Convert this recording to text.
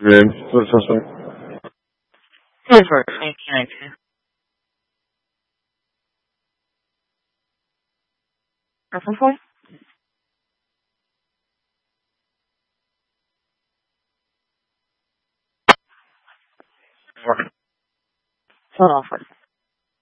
Wiem, przepraszam. Good work. Thank you. Open for? Hold on for